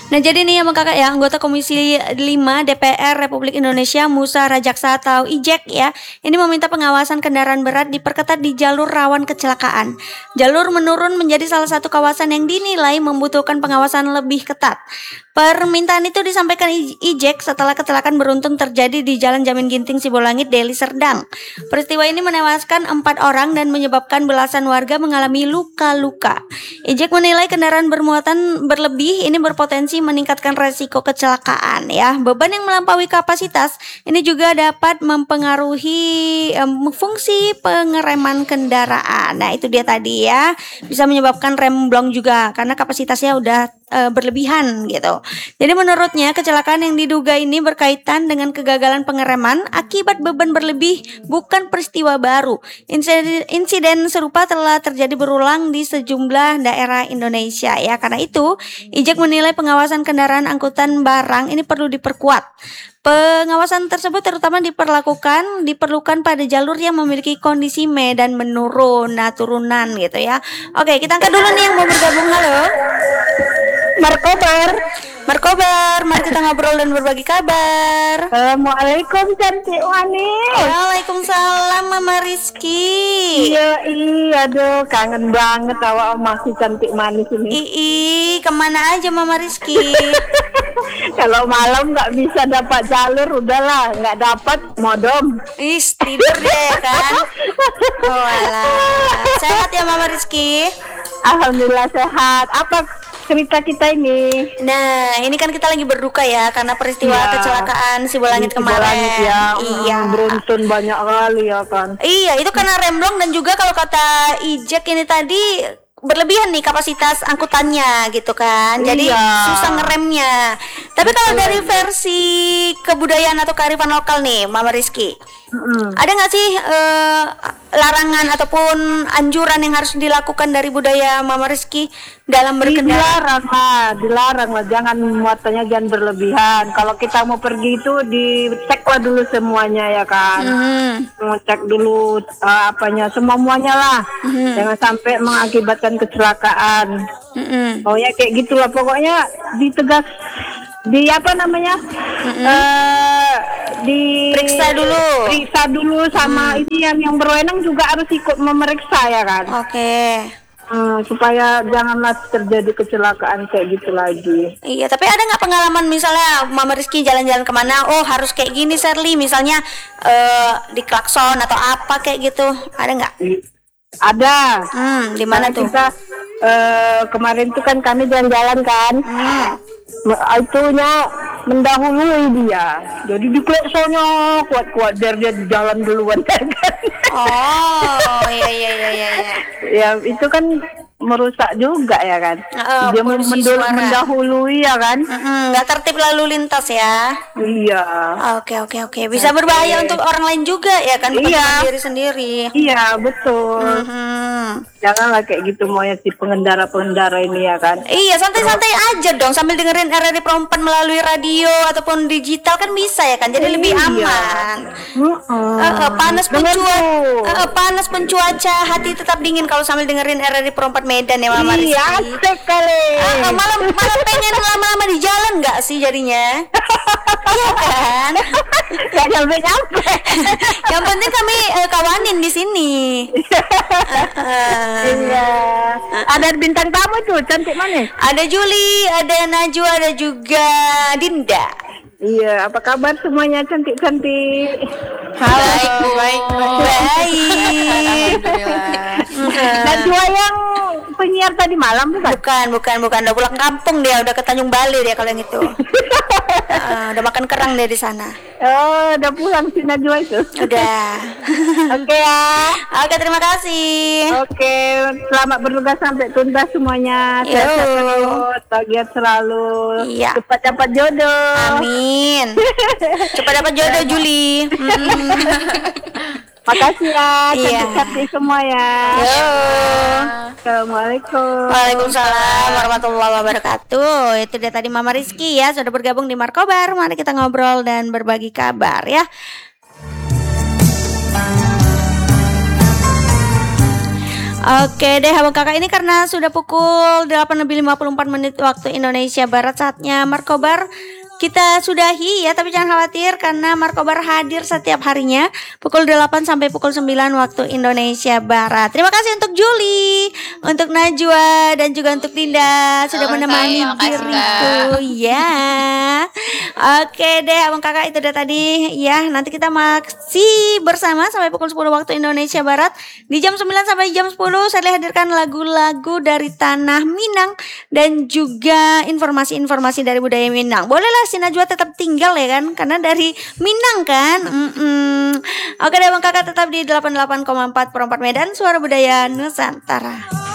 Nah, jadi nih sama kakak ya, anggota Komisi 5 DPR Republik Indonesia Musa Rajaksa atau IJEK ya, ini meminta pengawasan kendaraan berat diperketat di jalur rawan kecelakaan. Jalur menurun menjadi salah satu kawasan yang dinilai membutuhkan pengawasan lebih ketat. Permintaan itu disampaikan IJEK setelah kecelakaan beruntun terjadi di Jalan Jamin Ginting Sibolangit, Deli Serdang. Peristiwa ini menewaskan 4 orang dan menyebabkan belasan warga mengalami luka-luka. IJEK menilai kendaraan bermuatan berlebih ini berpotensi meningkatkan resiko kecelakaan ya. Beban yang melampaui kapasitas ini juga dapat mempengaruhi fungsi pengereman kendaraan. Nah, itu dia tadi ya. Bisa menyebabkan rem blong juga karena kapasitasnya udah berlebihan gitu. Jadi menurutnya kecelakaan yang diduga ini berkaitan dengan kegagalan pengereman akibat beban berlebih, bukan peristiwa baru. Insiden serupa telah terjadi berulang di sejumlah daerah Indonesia ya. Karena itu, IJEK menilai pengawasan kendaraan angkutan barang ini perlu diperkuat. Pengawasan tersebut terutama diperlukan pada jalur yang memiliki kondisi medan menurun, nah turunan gitu ya. Oke, kita angkat dulu nih yang mau bergabung. Halo. Markobar, mari kita ngobrol dan berbagi kabar. Assalamualaikum cantik manis. Waalaikumsalam Mama Rizky. Iya, aduh kangen banget awak masih cantik manis ini. Kemana aja Mama Rizky? Kalau malam nggak bisa dapat jalur, udahlah nggak dapat modom. Tidur deh ya kan. Oh alah. Sehat ya Mama Rizky? Alhamdulillah sehat. Apa cerita kita ini? Nah, ini kan kita lagi berduka ya karena peristiwa kecelakaan Sibolangit kemarin. Iya. Beruntun banyak kali ya kan. Iya, itu karena remblong dan juga kalau kata IJEK ini tadi berlebihan nih kapasitas angkutannya gitu kan. Jadi susah ngeremnya. Tapi kalau dari versi kebudayaan atau kearifan lokal nih, Mama Rizky, ada nggak sih larangan ataupun anjuran yang harus dilakukan dari budaya Mama Rizky dalam berkendara? Dilarang lah, jangan muatannya jangan berlebihan. Kalau kita mau pergi itu diceklah dulu semuanya ya kan. Mau cek dulu semuanya lah. Jangan sampai mengakibatkan kecelakaan. Oh ya kayak gitulah pokoknya ditegas Periksa dulu sama ini yang berwenang juga harus ikut memeriksa ya kan. Oke. Supaya janganlah terjadi kecelakaan kayak gitu lagi. Iya, tapi ada nggak pengalaman misalnya Mama Rizky jalan-jalan kemana? Oh harus kayak gini Sherly, misalnya di klakson atau apa kayak gitu, ada nggak? Ada. Di mana tuh? Kita kemarin tuh kan kami jalan-jalan kan. Itunya mendahului dia. Jadi di klaksonnya kuat-kuat biar dia jalan duluan kan. Oh, iya. Ya itu kan merusak juga ya kan. Dia mendahului ya kan. Nggak tertib lalu lintas ya. Iya. Oke. Bisa berbahaya untuk orang lain juga ya kan, bukan cuma diri sendiri. Iya betul. Janganlah kayak gitu maunya si pengendara ini ya kan. Iya, santai-santai aja dong sambil dengerin RRI Perempuan melalui radio ataupun digital kan bisa ya kan. Jadi lebih aman. Panas pun cuaca hati tetap dingin kalau sambil dengerin RRI Perempuan Medan ya Mama Rizky. Iya, asik kali. Malam pengen lama-lama di jalan nggak sih jadinya? Iya kan? Gak nyampe. Yang penting kami kawanin di sini. Iya. Ada bintang tamu tuh cantik manis. Ada Juli, ada Najwa, ada juga Dinda. Iya, apa kabar semuanya cantik-cantik? Baik. Najwa yang penyiar tadi malam bukan? Bukan. Udah pulang kampung dia, udah ke Tanjung Balai dia kalau yang itu. Udah makan kerang dia di sana. Oh, udah pulang si Najwa itu. Udah. Oke ya. Oke, terima kasih. Oke, selamat bertugas sampai tuntas semuanya. Sehat terus, bahagia selalu. Iya. Cepat dapat jodoh. Amin. Cepat dapat jodoh Juli. Makasih ya, cantik-cantik semua ya. Assalamualaikum. Waalaikumsalam warahmatullahi wabarakatuh. Itu dia tadi Mama Rizky ya, sudah bergabung di Markobar. Mari kita ngobrol dan berbagi kabar ya. Oke deh abang kakak, ini karena sudah pukul 8:54 waktu Indonesia Barat, saatnya Markobar kita sudahi ya. Tapi jangan khawatir karena Markobar hadir setiap harinya pukul 8 sampai pukul 9 waktu Indonesia Barat. Terima kasih untuk Juli, untuk Najwa, dan juga untuk Dinda sudah menemani diriku ya. Oke deh abang kakak, itu udah tadi ya. Nanti kita masih bersama sampai pukul 10 waktu Indonesia Barat. Di jam 9 sampai jam 10 saya hadirkan lagu-lagu dari tanah Minang dan juga informasi-informasi dari budaya Minang. Bolehlah si Najwa tetap tinggal ya kan, karena dari Minang kan. Oke deh bang kakak, tetap di 88,4 Medan, suara budaya Nusantara.